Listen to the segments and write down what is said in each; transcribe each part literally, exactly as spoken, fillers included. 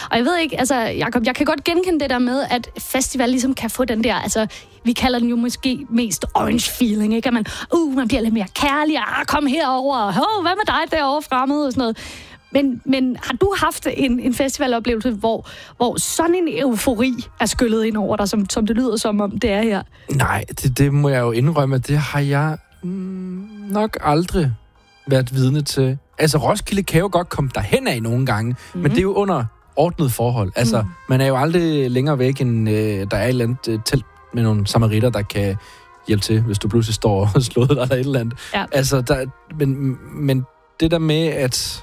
Og jeg ved ikke, altså, Jacob, jeg kan godt genkende det der med, at festival ligesom kan få den der, altså, vi kalder den jo måske mest orange feeling, ikke? At man, uh, man bliver lidt mere kærlig, ah, kom herover, oh, hvad med dig derovre fremme, og sådan noget. Men, men har du haft en, en festivaloplevelse, hvor, hvor sådan en eufori er skyllet ind over dig, som, som det lyder som om det er her? Nej, det, det må jeg jo indrømme, at det har jeg mm, nok aldrig været vidne til. Altså, Roskilde kan jo godt komme derhen af nogle gange, mm-hmm. men det er jo under ordnet forhold. Altså, mm. man er jo aldrig længere væk, end øh, der er et eller andet øh, telt med nogle samaritter, der kan hjælpe til, hvis du pludselig står og slået dig eller et eller andet. Ja. Altså, der, men, men det der med, at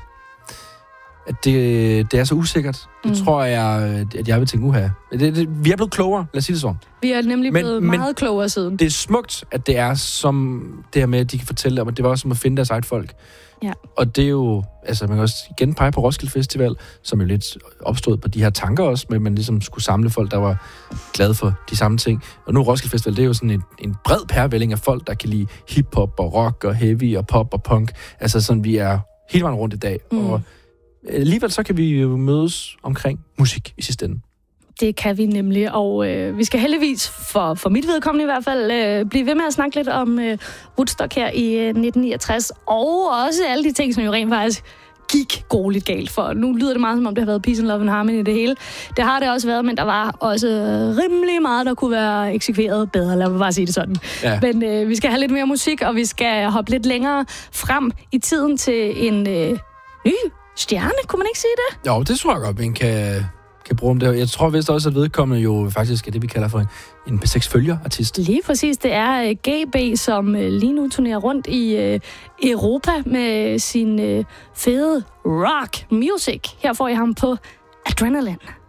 at det, det er så usikkert. Det mm. tror jeg, at jeg vil tænke, uha. Det, det, vi er blevet klogere, lad os sige det sådan. Vi er nemlig men, blevet men meget klogere siden. Det er smukt, at det er som det her med, at de kan fortælle om, at det var også som at finde deres eget folk. Ja. Og det er jo, altså man kan også igen pege på Roskilde Festival, som jo lidt opstod på de her tanker også, med at man ligesom skulle samle folk, der var glade for de samme ting. Og nu Roskilde Festival, det er jo sådan en, en bred pærevælling af folk, der kan lide hiphop og rock og heavy og pop og punk. Altså sådan, vi er hele vejen rundt i dag. Mm. Og alligevel så kan vi jo mødes omkring musik i sidste ende. Det kan vi nemlig, og øh, vi skal heldigvis, for, for mit vedkommende i hvert fald, øh, blive ved med at snakke lidt om øh, Woodstock her i øh, nitten niogtres, og også alle de ting, som jo rent faktisk gik grueligt galt, for nu lyder det meget, som om det har været peace and love and harmony i det hele. Det har det også været, men der var også rimelig meget, der kunne være eksekveret bedre, lad mig bare sige det sådan. Ja. Men øh, vi skal have lidt mere musik, og vi skal hoppe lidt længere frem i tiden til en øh, ny stjerne, kunne man ikke sige det? Jo, det tror jeg godt, man kan, kan bruge om det. Jeg tror vist også, at vedkommende jo faktisk er det, vi kalder for en, en P seks følger-artist. Lige præcis. Det er uh, G B, som uh, lige nu turnerer rundt i uh, Europa med sin uh, fede rock music. Her får jeg ham på Adrenaline.